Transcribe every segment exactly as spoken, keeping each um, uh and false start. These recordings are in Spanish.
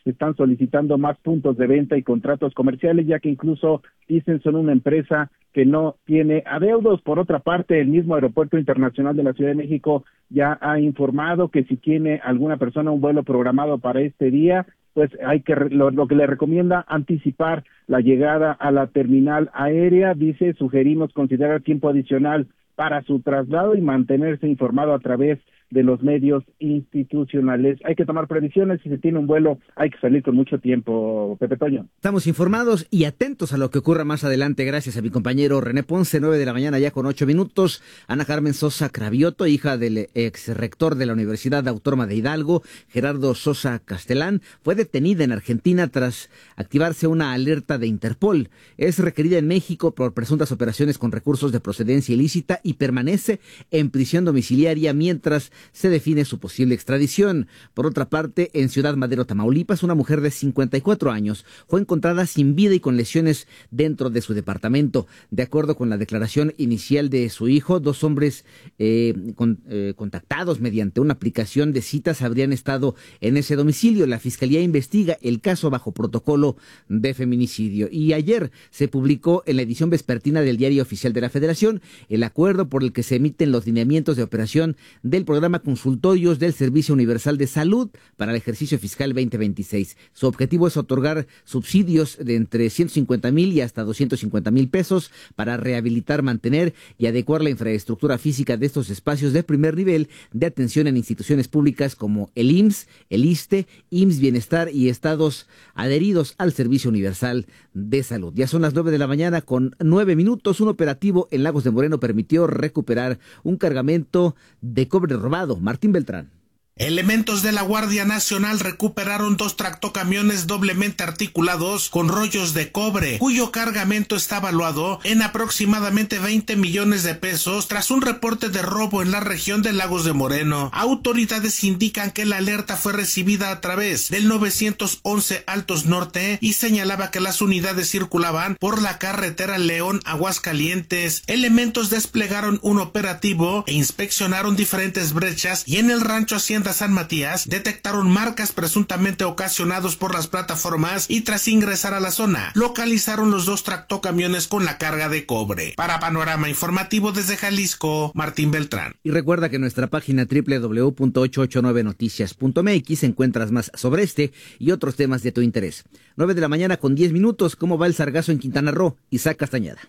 están solicitando más puntos de venta y contratos comerciales, ya que incluso dicen son una empresa que no tiene adeudos. Por otra parte, el mismo Aeropuerto Internacional de la Ciudad de México ya ha informado que si tiene alguna persona un vuelo programado para este día, pues hay que lo, lo que le recomienda anticipar la llegada a la terminal aérea. Dice, sugerimos considerar tiempo adicional para su traslado y mantenerse informado a través de los medios institucionales. Hay que tomar previsiones, si se tiene un vuelo hay que salir con mucho tiempo, Pepe Toño. Estamos informados y atentos a lo que ocurra más adelante, gracias a mi compañero René Ponce. Nueve de la mañana ya con ocho minutos. Ana Carmen Sosa Cravioto, hija del ex rector de la Universidad Autónoma de Hidalgo, Gerardo Sosa Castelán, fue detenida en Argentina tras activarse una alerta de Interpol. Es requerida en México por presuntas operaciones con recursos de procedencia ilícita y permanece en prisión domiciliaria mientras se define su posible extradición. Por otra parte, en Ciudad Madero, Tamaulipas, una mujer de cincuenta y cuatro años fue encontrada sin vida y con lesiones dentro de su departamento. De acuerdo con la declaración inicial de su hijo, dos hombres eh, con, eh, contactados mediante una aplicación de citas habrían estado en ese domicilio. La Fiscalía investiga el caso bajo protocolo de feminicidio. Y ayer se publicó en la edición vespertina del Diario Oficial de la Federación el acuerdo por el que se emiten los lineamientos de operación del programa Consultorios del Servicio Universal de Salud para el ejercicio fiscal veinte veintiséis. Su objetivo es otorgar subsidios de entre ciento cincuenta mil y hasta doscientos cincuenta mil pesos para rehabilitar, mantener y adecuar la infraestructura física de estos espacios de primer nivel de atención en instituciones públicas como el I M S S, el ISSSTE, I M S S Bienestar y estados adheridos al Servicio Universal de Salud. Ya son las nueve de la mañana con nueve minutos. Un operativo en Lagos de Moreno permitió recuperar un cargamento de cobre robado. Martín Beltrán. Elementos de la Guardia Nacional recuperaron dos tractocamiones doblemente articulados con rollos de cobre, cuyo cargamento está valuado en aproximadamente veinte millones de pesos tras un reporte de robo en la región de Lagos de Moreno. Autoridades indican que la alerta fue recibida a través del novecientos once Altos Norte y señalaba que las unidades circulaban por la carretera León-Aguascalientes. Elementos desplegaron un operativo e inspeccionaron diferentes brechas y en el rancho Hacienda San Matías detectaron marcas presuntamente ocasionados por las plataformas y tras ingresar a la zona localizaron los dos tractocamiones con la carga de cobre. Para Panorama Informativo desde Jalisco, Martín Beltrán. Y recuerda que en nuestra página doble u doble u doble u punto ocho ocho nueve noticias punto m x encuentras más sobre este y otros temas de tu interés. Nueve de la mañana con diez minutos. ¿Cómo va el sargazo en Quintana Roo? Isaac Castañeda.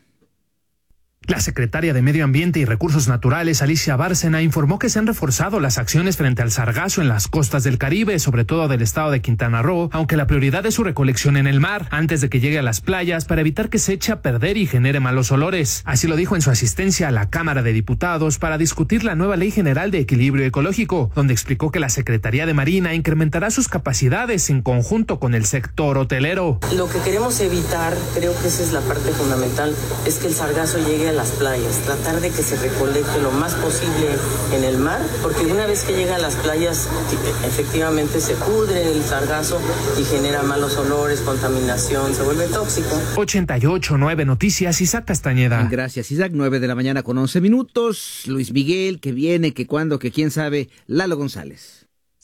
La secretaria de Medio Ambiente y Recursos Naturales, Alicia Bárcena, informó que se han reforzado las acciones frente al sargazo en las costas del Caribe, sobre todo del estado de Quintana Roo, aunque la prioridad es su recolección en el mar, antes de que llegue a las playas, para evitar que se eche a perder y genere malos olores. Así lo dijo en su asistencia a la Cámara de Diputados para discutir la nueva Ley General de Equilibrio Ecológico, donde explicó que la Secretaría de Marina incrementará sus capacidades en conjunto con el sector hotelero. Lo que queremos evitar, creo que esa es la parte fundamental, es que el sargazo llegue a las playas, tratar de que se recolecte lo más posible en el mar, porque una vez que llega a las playas efectivamente se pudre el sargazo y genera malos olores, contaminación, se vuelve tóxico. ochenta y ocho punto nueve Noticias, Isaac Castañeda. Gracias, Isaac. nueve de la mañana con once minutos. Luis Miguel, que viene, que cuándo, que quién sabe. Lalo González.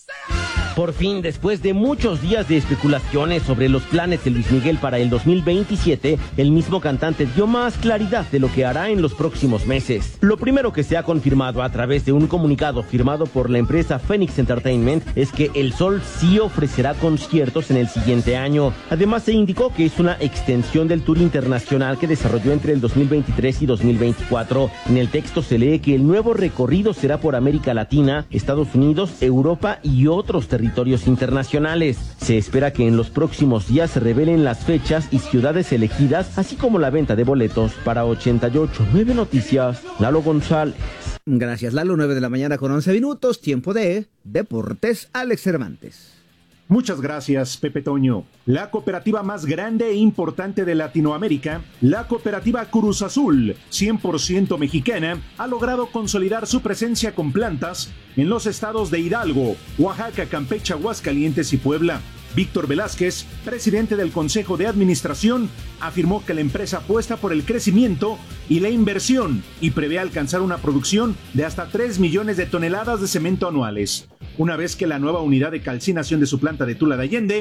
Por fin, después de muchos días de especulaciones sobre los planes de Luis Miguel para el dos mil veintisiete, el mismo cantante dio más claridad de lo que hará en los próximos meses. Lo primero que se ha confirmado a través de un comunicado firmado por la empresa Phoenix Entertainment es que El Sol sí ofrecerá conciertos en el siguiente año. Además, se indicó que es una extensión del tour internacional que desarrolló entre el dos mil veintitrés y dos mil veinticuatro. En el texto se lee que el nuevo recorrido será por América Latina, Estados Unidos, Europa y otros territorios territorios internacionales. Se espera que en los próximos días se revelen las fechas y ciudades elegidas, así como la venta de boletos. Para ochenta y ocho punto nueve Noticias, Lalo González. Gracias, Lalo. Nueve de la mañana con once minutos. Tiempo de Deportes. Alex Cervantes. Muchas gracias, Pepe Toño. La cooperativa más grande e importante de Latinoamérica, la cooperativa Cruz Azul, cien por ciento mexicana, ha logrado consolidar su presencia con plantas en los estados de Hidalgo, Oaxaca, Campeche, Aguascalientes y Puebla. Víctor Velázquez, presidente del Consejo de Administración, afirmó que la empresa apuesta por el crecimiento y la inversión y prevé alcanzar una producción de hasta tres millones de toneladas de cemento anuales, una vez que la nueva unidad de calcinación de su planta de Tula de Allende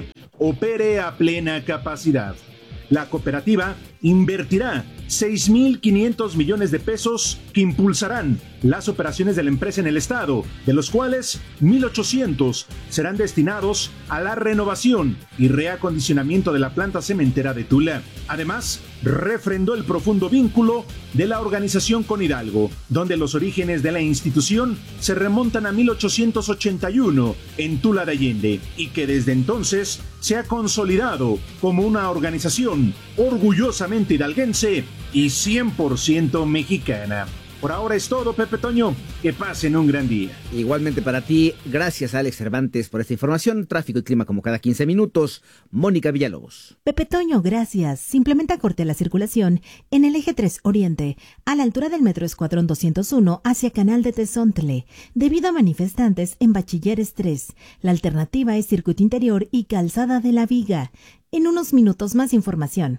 opere a plena capacidad. La cooperativa invertirá seis mil quinientos millones de pesos que impulsarán las operaciones de la empresa en el estado, de los cuales mil ochocientos serán destinados a la renovación y reacondicionamiento de la planta cementera de Tula. Además, refrendó el profundo vínculo de la organización con Hidalgo, donde los orígenes de la institución se remontan a mil ochocientos ochenta y uno en Tula de Allende, y que desde entonces se ha consolidado como una organización orgullosamente hidalguense y cien por ciento mexicana. Por ahora es todo, Pepe Toño. Que pasen un gran día. Igualmente para ti. Gracias, Alex Cervantes, por esta información. Tráfico y clima como cada quince minutos. Mónica Villalobos. Pepe Toño, gracias. Se implementa corte a la circulación en el eje tres Oriente, a la altura del metro Escuadrón doscientos uno hacia Canal de Tezontle, debido a manifestantes en Bachilleres tres. La alternativa es circuito interior y Calzada de la Viga. En unos minutos más información.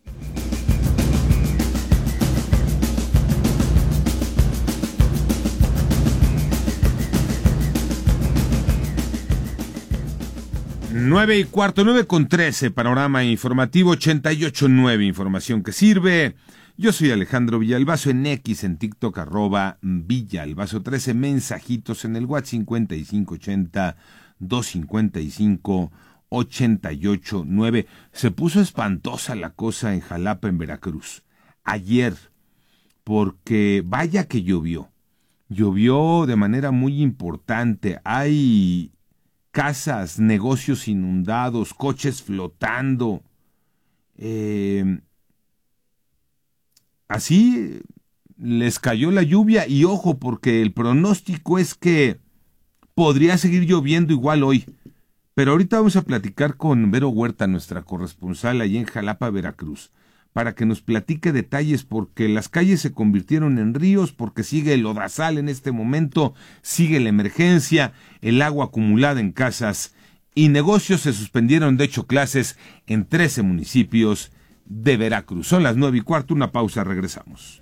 Nueve y cuarto, nueve con trece, panorama informativo ochenta y ocho nueve, información que sirve. Yo soy Alejandro Villalbazo, en X, en TikTok, arroba Villalbazo trece, mensajitos en el WhatsApp cincuenta y cinco ochenta, doscientos cincuenta y cinco, ochenta y ocho nueve. Se puso espantosa la cosa en Jalapa, en Veracruz, ayer, porque vaya que llovió. Llovió de manera muy importante. Hay casas, negocios inundados, coches flotando. Eh, así les cayó la lluvia y ojo, porque el pronóstico es que podría seguir lloviendo igual hoy. Pero ahorita vamos a platicar con Vero Huerta, nuestra corresponsal allí en Jalapa, Veracruz, para que nos platique detalles, porque las calles se convirtieron en ríos, porque sigue el lodazal en este momento, sigue la emergencia, el agua acumulada en casas y negocios. Se suspendieron de hecho clases en trece municipios de Veracruz. Son las nueve y cuarto, una pausa, regresamos.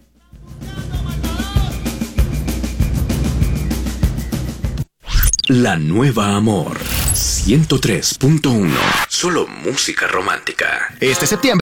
La Nueva Amor ciento tres punto uno. Solo música romántica. Este septiembre